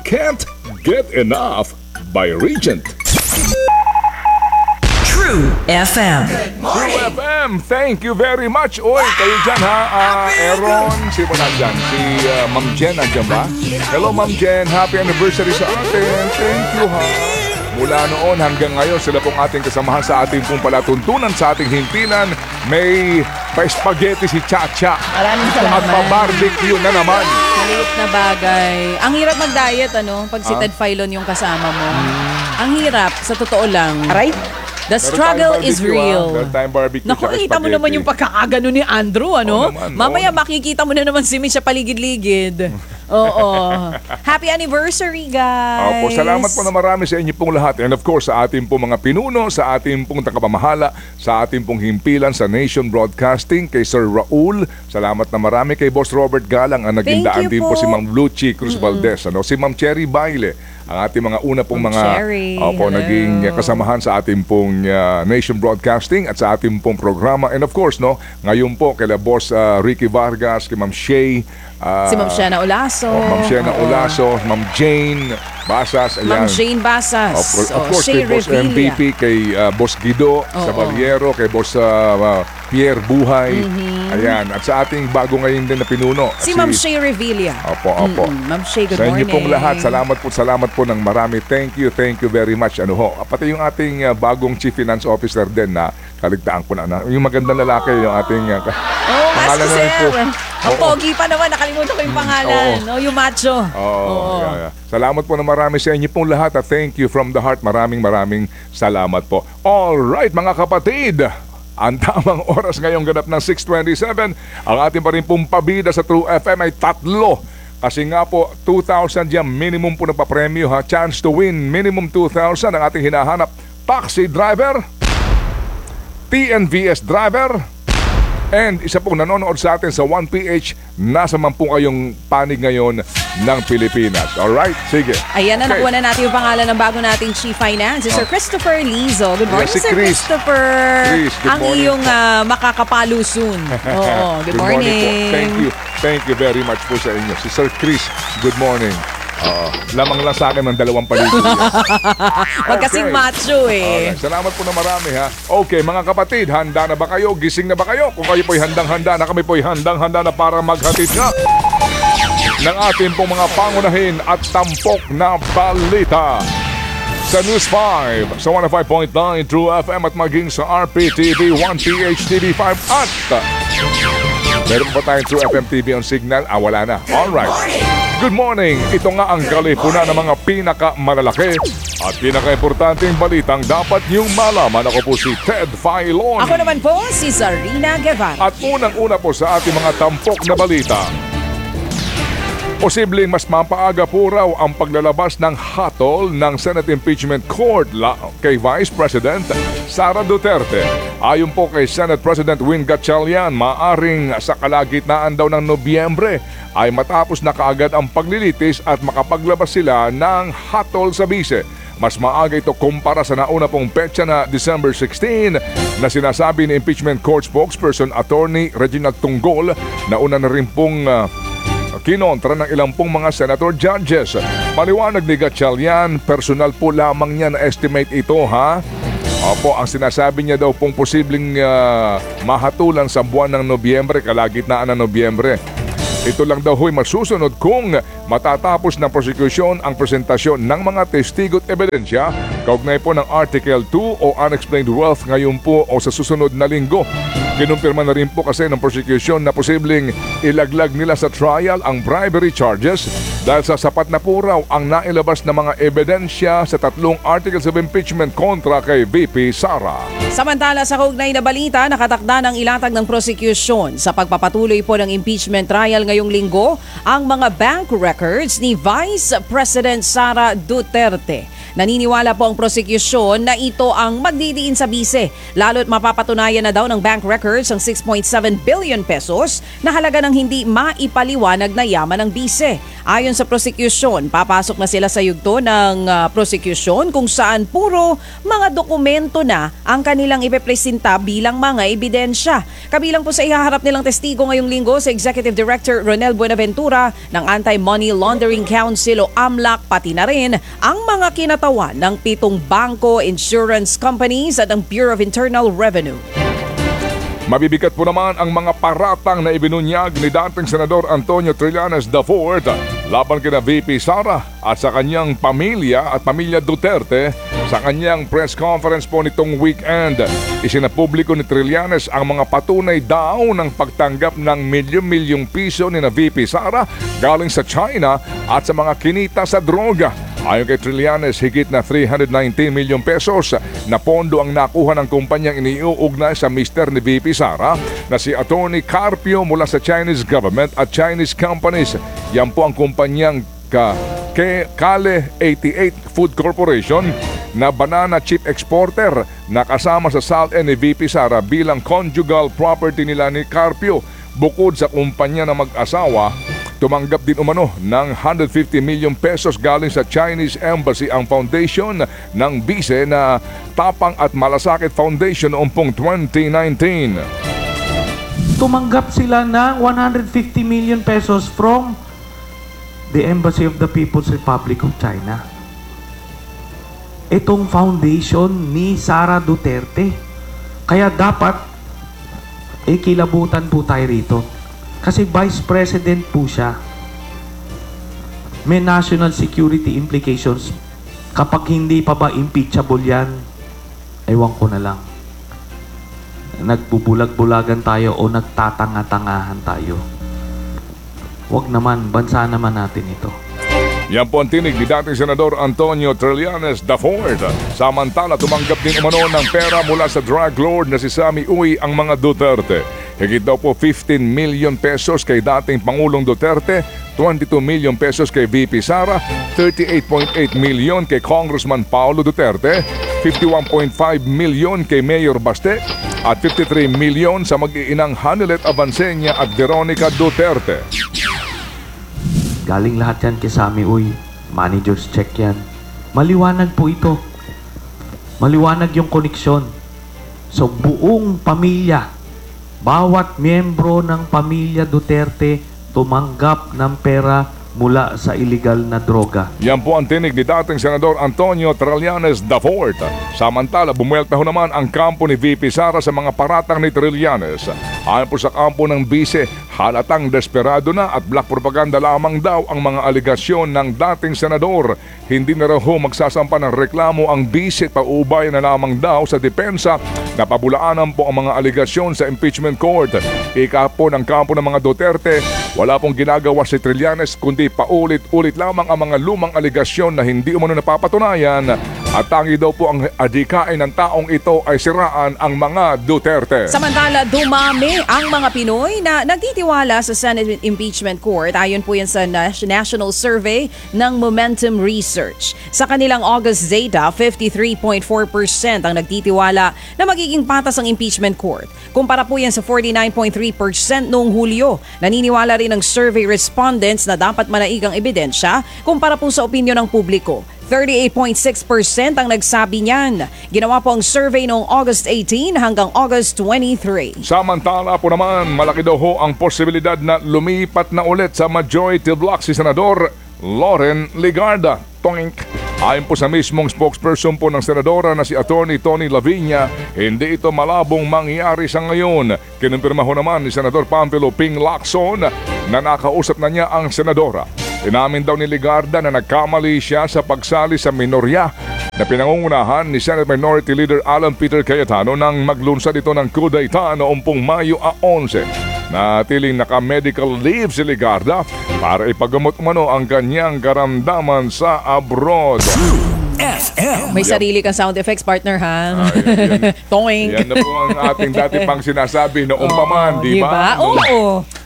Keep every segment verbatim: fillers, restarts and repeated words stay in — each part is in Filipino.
Can't Get Enough by Regent. True F M. True F M, thank you very much. Oy, kayo dyan ha. Uh, Aaron, si mo nandyan? Si uh, Ma'am Jen, nandyan ba? Hello Ma'am Jen, happy anniversary sa atin. Thank you ha. Mula noon hanggang ngayon, sila pong ating kasamahan sa ating pong palatuntunan, sa ating himpilan. May pa-spaghetti si Chacha. Maraming salamat. At pa-barbecue na naman. Maliit na bagay. Ang hirap mag-diet, ano? Pag si Ah? Ted Filon yung kasama mo. Ang hirap, sa totoo lang. Aray? The Meron struggle tayong is barbecue, real. ah. Meron tayong barbecue Naku, tsaka kita mo spaghetti. naman yung pagkakagano ni Andrew, ano? Oo naman, Mamaya oo. makikita mo na naman si Miss sa paligid-ligid. Oo. Happy anniversary, guys. Opo, salamat po na marami sa inyo pong lahat. And of course, sa ating pong mga pinuno, sa ating pong tagapamahala, sa ating pong himpilan sa Nation Broadcasting, kay Sir Raul. Salamat na marami kay Boss Robert Galang. Ang naging Thank daan you din po. po. Si Ma'am Lucy Cruz Valdez. Ano? Si Ma'am Cherry Baile. Ang ating mga una pong Ma'am mga Cherry, opo, hello. naging kasamahan sa ating pong uh, Nation Broadcasting at sa ating pong programa. And of course, no, ngayon po kay Boss uh, Ricky Vargas, kay Ma'am Shay, uh, Si Ma'am Shana Olaso. oh, Ma'am Shena Oo. Olaso, Ma'am Jane Basas, ayan. Ma'am Jane Basas. Of, of Oh, course, Shay kay Boss M V P, Revilla. kay uh, Boss Guido Sabaliero, kay Boss uh, uh, Pierre Buhay. Ayan. At sa ating bago ngayon din na pinuno. Si Ma'am Shay Revilla. Opo, opo. Mm-mm. Ma'am Shay, good Sa morning. inyo pong lahat, salamat po, salamat po ng marami. Thank you, thank you very much. Ano ho, pati yung ating uh, bagong Chief Finance Officer din na kaligtaan ko na, na. Yung magandang lalaki, yung ating uh, Oh, pangalan mas na rin po. sir. Ang Oo. pogi pa naman, nakalimutan ko yung pangalan. No, yung macho. Oo, Oo. yeah, yeah. Salamat po na marami sa inyo pong lahat. At thank you from the heart. Maraming maraming salamat po. All right, mga kapatid. Ang tamang oras ngayong ganap ng six twenty-seven. Ang ating pa rin pong pabida sa True F M ay tatlo. Kasi nga po, two thousand yan minimum po na papremyo ha. Chance to win, minimum two thousand ang ating hinahanap. Taxi driver, T N V S driver, and isa pong nanonood sa atin sa one P H, nasa man po kayong panig ngayon ng Pilipinas. Alright? Sige. Ayan na, Okay. nakuha na natin yung pangalan ng bago nating Chief Finance, si Sir Christopher Lizo. Good morning, Yes, si Sir Chris. Christopher. Chris, good Ang morning iyong po. ah, makakapalo soon. Oo, good, morning. po. Thank you. Thank you very much po sa inyo. Si Sir Chris, good morning. Uh, lamang lang sa akin ng dalawang paligid. Magkasing macho eh. Alright. Salamat po na marami ha. Okay, mga kapatid, handa na ba kayo? Gising na ba kayo? Kung kayo po'y handang-handa na, kami po'y handang-handa na para maghatid na ng ating pong mga pangunahin at tampok na balita sa News five, sa one oh five point nine True F M at maging sa R P T V, one P H T V five at meron pa tayong True F M T V on Signal. Ah, wala na. Alright. Good morning. Ito nga ang kalipunan ng mga pinaka-malalaki at pinaka-importanteng balitang dapat niyong malaman. Ako po si Ted Filon. Ako naman po, si Zarina Guevara. At unang-una po sa ating mga tampok na balita. Posibleng mas mapaaga po raw ang paglalabas ng hatol ng Senate Impeachment Court la- kay Vice President Sara Duterte. Ayon po kay Senate President Win Gatchalian, maaring sa kalagitnaan daw ng Nobyembre ay matapos na kaagad ang paglilitis at makapaglabas sila ng hatol sa bise. Mas maaga ito kumpara sa nauna pong petsa na December sixteen na sinasabi ni Impeachment Court spokesperson Attorney Reginald Tunggol na una na rin pong uh, kinontra ng ilang pong mga senator judges. Maliwanag ni Gatchalian, personal po lamang niya na estimate ito ha. Opo, ang sinasabi niya daw pong posibleng uh, mahatulan sa buwan ng Nobyembre, kalagitnaan ng Nobyembre. Ito lang daw ho'y masusunod kung matatapos ng prosecution ang presentasyon ng mga testigo at ebidensya kaugnay po ng Article two o Unexplained Wealth ngayon po o sa susunod na linggo. Kinumpirma na rin po kasi ng prosecution na posibleng ilaglag nila sa trial ang bribery charges dahil sa sapat na po raw ang nailabas na mga ebidensya sa tatlong articles of impeachment kontra kay V P Sara. Samantala sa kaugnay na balita, nakatakda ng ilatag ng prosecution sa pagpapatuloy po ng impeachment trial ngayong linggo ang mga bank records ni Vice President Sara Duterte. Naniniwala po ang prosekusyon na ito ang magdidiin sa bise, lalo't mapapatunayan na daw ng bank records ang six point seven billion pesos na halaga ng hindi maipaliwanag na yaman ng bise. Ayon sa prosekusyon, papasok na sila sa yugto ng uh, prosekusyon kung saan puro mga dokumento na ang kanilang ipepresenta bilang mga ebidensya. Kabilang po sa ihaharap nilang testigo ngayong linggo sa Executive Director Ronel Buenaventura ng Anti-Money Laundering Council o A M L A C, pati na rin ang mga kinatawan ng pitong bangko, insurance companies at ang Bureau of Internal Revenue. Mabibigat po naman ang mga paratang na ibinunyag ni dating Senador Antonio Trillanes the fourth laban kina V P Sara at sa kanyang pamilya at pamilya Duterte sa kanyang press conference po nitong weekend. Isinapubliko ni Trillanes ang mga patunay daw ng pagtanggap ng milyon-milyong piso ni na V P Sara galing sa China at sa mga kinita sa droga. Ayon kay Trillanes, higit na three hundred nineteen milyon pesos na pondo ang nakuha ng kumpanyang iniuugnay sa mister ni V P Sara na si Attorney Carpio mula sa Chinese government at Chinese companies. Yan po ang kumpanyang ka K- Kale eighty-eight Food Corporation na banana chip exporter na kasama sa S A L N ni V P Sara bilang conjugal property nila ni Carpio. Bukod sa kumpanya na mag-asawa, tumanggap din umano ng one hundred fifty milyon pesos galing sa Chinese Embassy ang foundation ng bise na Tapang at Malasakit Foundation noong pong twenty nineteen. Tumanggap sila ng one hundred fifty million pesos from the Embassy of the People's Republic of China. Itong foundation ni Sara Duterte. Kaya dapat eh kilabutan po tayo rito. Kasi Vice President po siya. May national security implications. Kapag hindi pa ba impeachable yan, ewan ko na lang. Nagbubulag-bulagan tayo o nagtatanga-tangahan tayo. Huwag naman, bansa naman natin ito. Yan po ang tinig ni dating Senador Antonio Trillanes the fourth. Samantala, tumanggap din umano ng pera mula sa drug lord na si Sammy Uy ang mga Duterte. Higit daw po fifteen million pesos kay dating Pangulong Duterte, twenty-two million pesos kay V P Sara, thirty-eight point eight million kay Congressman Paulo Duterte, fifty-one point five million kay Mayor Baste, at fifty-three million sa mag-iinang Hanilet Avancenia at Veronica Duterte. Galing lahat yan kay Sammy Uy. Manager's check yan. Maliwanag po ito. Maliwanag yung koneksyon. So buong pamilya, bawat miyembro ng pamilya Duterte tumanggap ng pera mula sa illegal na droga. Yan po ang tinig ni dating Senador Antonio Trillanes the fourth. Samantala, bumuelta ho naman ang kampo ni V P Sara sa mga paratang ni Trillanes. Ayon po sa kampo ng bise, halatang desperado na at black propaganda lamang daw ang mga aligasyon ng dating senador. Hindi na raw ho magsasampa ng reklamo ang bise, paubay na lamang daw sa depensa na pabulaanan po ang mga aligasyon sa impeachment court. Ika po ng kampo ng mga Duterte, wala pong ginagawa si Trillanes kundi paulit-ulit lamang ang mga lumang aligasyon na hindi umano napapatunayan at tangi daw po ang adikain ng taong ito ay siraan ang mga Duterte. Samantala, dumami ang mga Pinoy na nagtitiwala sa Senate Impeachment Court. Ayon po yan sa National Survey ng Momentum Research. Sa kanilang August data, fifty-three point four percent ang nagtitiwala na magiging patas ang impeachment court. Kumpara po yan sa forty-nine point three percent noong Hulyo. Naniniwala rin ang survey respondents na dapat manaig ang ebidensya kumpara po sa opinyon ng publiko. thirty-eight point six percent ang nagsabi niyan. Ginawa po ang survey noong August eighteen hanggang August twenty-three. Samantala po naman, malaki daw ho ang posibilidad na lumipat na ulit sa majority block si Senador Loren Legarda. Toink. Ayon po sa mismong spokesperson po ng senadora na si Attorney Tony Lavinia, hindi ito malabong mangyari sa ngayon. Kinumpirma ho naman ni Senador Pamphilo Ping Lacson na nakausap na niya ang senadora. Inamin daw ni Legarda na nagkamali siya sa pagsali sa minorya na pinangungunahan ni Senate Minority Leader Alan Peter Cayetano nang maglunsad ito ng kudeta noong pong Mayo eleven. Natiling naka-medical leave si Legarda para ipagamot umano ang kanyang karamdaman sa abroad. F M. May sarili kang sound effects, partner, ha? Ah, yan, yan. Toing. Yan na po ang ating dati pang sinasabi noong paman, di ba? Oo.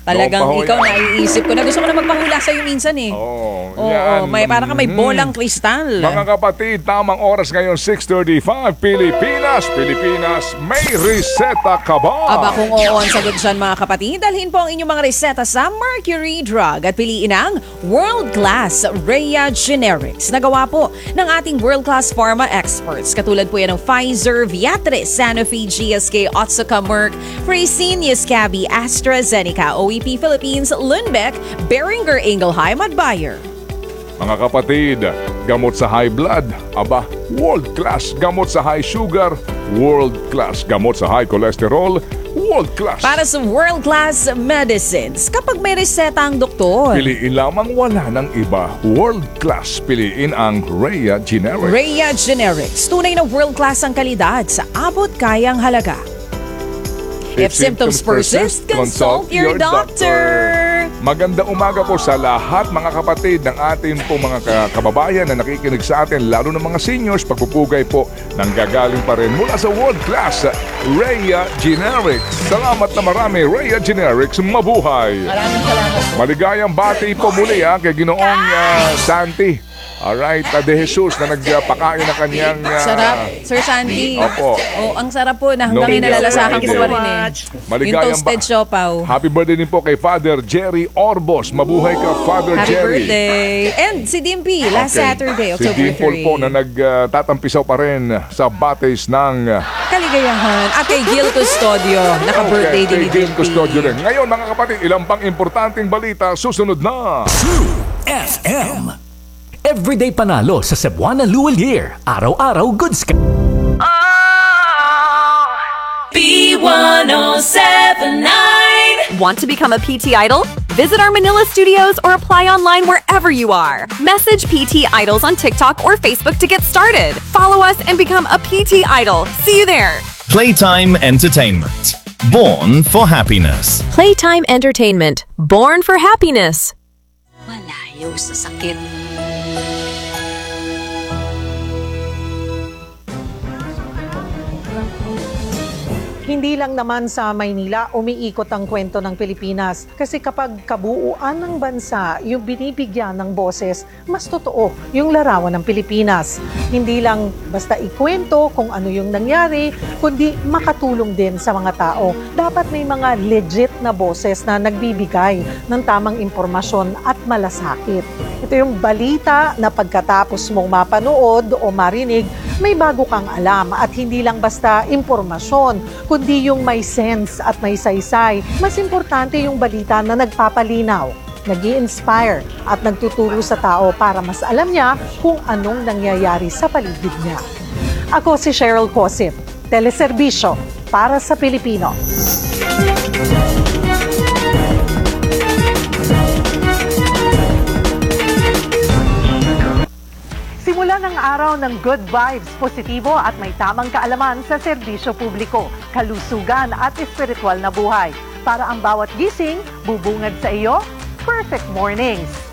Talagang Chopa ho ikaw yan. naiisip ko na. Gusto ko na magpahula sa'yo minsan eh. Oo, Oo, yan. may, para ka may Mhm. bolang kristal. Mga kapatid, tamang oras ngayon six thirty-five. Pilipinas, Pilipinas, may reseta ka ba? Aba kung oo ang sagot dyan mga kapatid, dalhin po ang inyong mga reseta sa Mercury Drug at piliin ang World Class Rhea Generics. Nagawa po ng ating World Class Pharma experts. Katulad po yan ng Pfizer, Viatris, Sanofi, G S K, Otsuka, Merck, Fresenius Kabi, AstraZeneca, O E P Philippines, Lundbeck, Beringer Ingelheim at Bayer. Mga kapatid, gamot sa high blood, aba, world class. Gamot sa high sugar, world class. Gamot sa high cholesterol, world class. Para sa World Class Medicines, kapag may reseta ang doktor, Piliin lamang, wala ng iba. World class. Piliin ang Rhea Generic. Rhea Generics, tunay na world class ang kalidad sa abot kayang halaga. If symptoms persist, consult your doctor. Magandang umaga po sa lahat mga kapatid ng ating po mga ka- kababayan na nakikinig sa atin, lalo ng mga seniors. Pagpupugay po nang gagaling pa rin mula sa World Class Rhea Generics. Salamat na marami, Rhea Generics. Mabuhay! Maraming salamat. Maligayang bati po muli ha, kay Ginoong ah, Santi. Alright, uh, De Jesus na nagpakain ng kanyang... ah, Sarap, Sir Sandy. Opo. Oh, ang sarap po na hanggang No, inalalasahan thank ko you pa so rin eh. Maligayang Yung toasted ba- siopaw. Happy birthday din po kay Father Jerry Orbos. Mabuhay ka, Father Happy Jerry. birthday. And si Dimpy, last Okay. Saturday, Si October Dimple three. po na nagtatampisaw pa rin sa batis ng... ah, Kaligayahan. At kay Gil Custodio, naka-birthday okay, din ni kay Gil Dimpy. Custodio rin. Ngayon mga kapatid, ilang pang importanteng balita susunod na. True F M. Everyday panalo sa Cebuana Luwal Year. Araw-araw goods ka. B one oh seven nine. Want to become a P T Idol? Visit our Manila studios or apply online wherever you are. Message P T Idols on TikTok or Facebook to get started. Follow us and become a P T Idol. See you there. Playtime Entertainment. Born for happiness. Playtime Entertainment. Born for happiness. Malayo sa sakit. Hindi lang naman sa Maynila umiikot ang kwento ng Pilipinas. Kasi kapag kabuuan ng bansa yung binibigyan ng boses, mas totoo yung larawan ng Pilipinas. Hindi lang basta ikwento kung ano yung nangyari, kundi makatulong din sa mga tao. Dapat may mga legit na boses na nagbibigay ng tamang impormasyon at malasakit. Ito yung balita na pagkatapos mong mapanood o marinig, may bago kang alam at hindi lang basta impormasyon, kundi yung may sense at may saysay. Mas importante yung balita na nagpapalinaw, nag-i-inspire at nagtuturo sa tao para mas alam niya kung anong nangyayari sa paligid niya. Ako si Cheryl Cosip, Teleserbisyo para sa Pilipino. Simula ng araw ng good vibes, positibo at may tamang kaalaman sa serbisyo publiko, kalusugan at espiritual na buhay. Para ang bawat gising, bubungad sa iyo, perfect mornings.